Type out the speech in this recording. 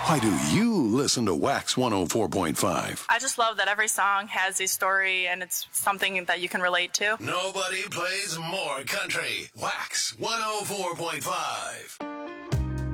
Why do you listen to Wax 104.5? I just love that every song has a story and it's something that you can relate to. Nobody plays more country. Wax 104.5.